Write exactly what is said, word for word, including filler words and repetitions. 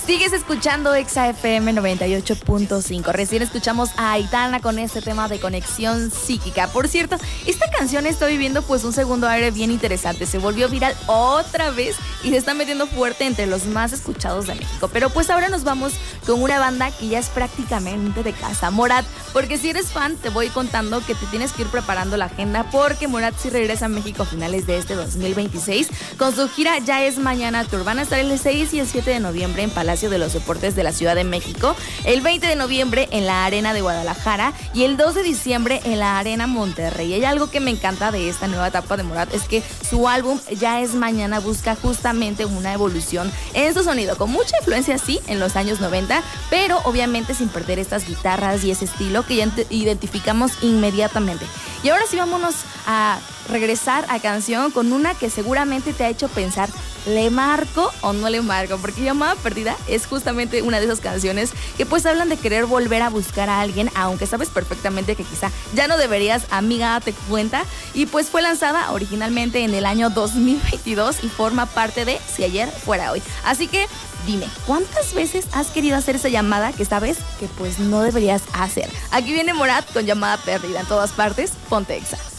Sigues escuchando Exa F M noventa y ocho punto cinco. Recién escuchamos a Aitana con este tema de conexión psíquica. Por cierto, esta canción está viviendo pues un segundo aire bien interesante. Se volvió viral otra vez y se está metiendo fuerte entre los más escuchados de México. Pero pues ahora nos vamos con una banda que ya es prácticamente de casa, Morat. Porque si eres fan, te voy contando que te tienes que ir preparando la agenda porque Morat sí regresa a México a finales de este dos mil veintiséis con su gira Ya es Mañana Tour. Van a estar el seis y el siete de noviembre en Palacio de los Deportes de la Ciudad de México, el veinte de noviembre en la Arena de Guadalajara y el dos de diciembre en la Arena Monterrey. Y hay algo que me encanta de esta nueva etapa de Morat, es que su álbum Ya es Mañana busca justamente una evolución en su sonido, con mucha influencia sí en los años noventa, pero obviamente sin perder estas guitarras y ese estilo que ya identificamos inmediatamente. Y ahora sí vámonos a regresar a canción con una que seguramente te ha hecho pensar, ¿le marco o no le marco? Porque Llamada Perdida es justamente una de esas canciones que pues hablan de querer volver a buscar a alguien, aunque sabes perfectamente que quizá ya no deberías, amiga, date cuenta. Y pues fue lanzada originalmente en el año dos mil veintidós y forma parte de Si Ayer Fuera Hoy. Así que dime, ¿cuántas veces has querido hacer esa llamada que sabes que pues no deberías hacer? Aquí viene Morat con Llamada Perdida. En todas partes, ponte Exa.